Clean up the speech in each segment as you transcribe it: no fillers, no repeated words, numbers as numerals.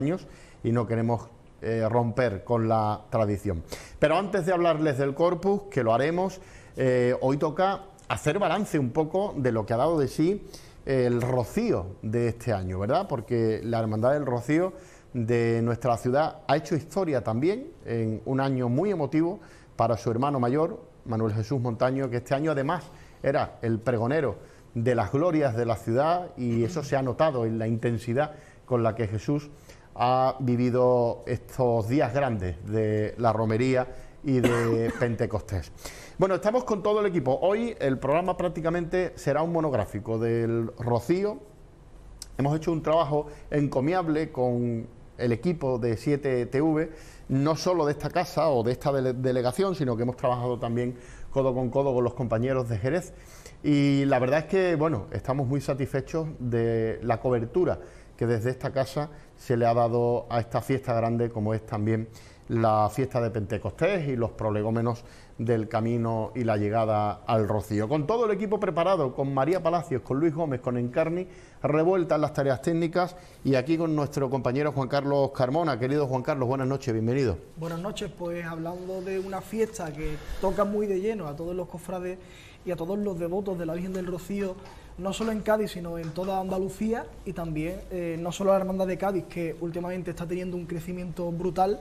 años y no queremos romper con la tradición. Pero antes de hablarles del Corpus, que lo haremos, hoy toca hacer balance un poco de lo que ha dado de sí el Rocío de este año, ¿verdad? Porque la Hermandad del Rocío de nuestra ciudad ha hecho historia también en un año muy emotivo para su hermano mayor, Manuel Jesús Montaño, que este año además era el pregonero de las glorias de la ciudad, y eso se ha notado en la intensidad con la que Jesús ha vivido estos días grandes de la romería y de Pentecostés. Bueno, estamos con todo el equipo. Hoy el programa prácticamente será un monográfico del Rocío. Hemos hecho un trabajo encomiable con el equipo de 7TV, no solo de esta casa o de esta delegación, sino que hemos trabajado también codo con los compañeros de Jerez. Y la verdad es que, bueno, estamos muy satisfechos de la cobertura que desde esta casa se le ha dado a esta fiesta grande, como es también la fiesta de Pentecostés y los prolegómenos del camino y la llegada al Rocío. Con todo el equipo preparado, con María Palacios, con Luis Gómez, con Encarni, revueltas las tareas técnicas, y aquí con nuestro compañero Juan Carlos Carmona. Querido Juan Carlos, buenas noches, bienvenido. Buenas noches, pues hablando de una fiesta que toca muy de lleno a todos los cofrades y a todos los devotos de la Virgen del Rocío, no solo en Cádiz, sino en toda Andalucía, y también no solo la Hermandad de Cádiz, que últimamente está teniendo un crecimiento brutal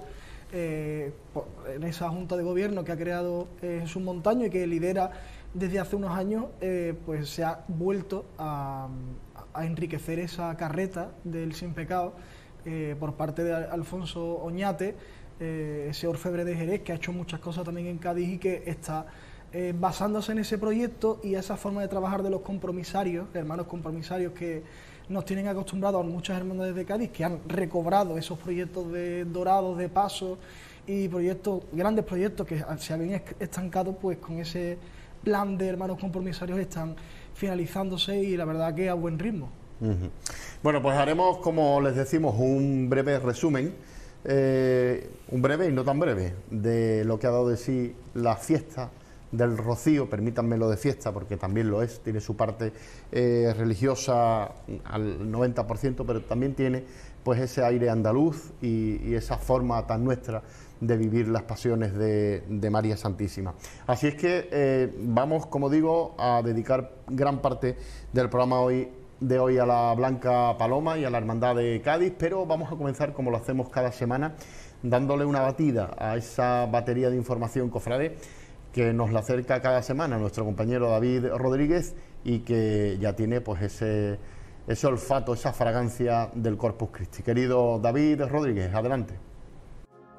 en esa Junta de Gobierno que ha creado Jesús Montaño y que lidera desde hace unos años, pues se ha vuelto a enriquecer esa carreta del Sin Pecado por parte de Alfonso Oñate, ese orfebre de Jerez, que ha hecho muchas cosas también en Cádiz y que está basándose en ese proyecto y esa forma de trabajar de los compromisarios, hermanos compromisarios que nos tienen acostumbrados a muchas hermandades de Cádiz, que han recobrado esos proyectos de dorados, de paso y proyectos, grandes proyectos que se habían estancado, pues con ese plan de hermanos compromisarios están finalizándose, y la verdad que a buen ritmo. Bueno, pues haremos, como les decimos, un breve resumen, un breve y no tan breve, de lo que ha dado de sí la fiesta del Rocío. Permítanme lo de fiesta, porque también lo es, tiene su parte religiosa al 90%, pero también tiene pues ese aire andaluz y esa forma tan nuestra de vivir las pasiones de María Santísima. Así es que vamos, como digo, a dedicar gran parte del programa de hoy a la Blanca Paloma y a la Hermandad de Cádiz, pero vamos a comenzar, como lo hacemos cada semana, dándole una batida a esa batería de información cofrade que nos la acerca cada semana nuestro compañero David Rodríguez, y que ya tiene pues ese olfato, esa fragancia del Corpus Christi. Querido David Rodríguez, adelante.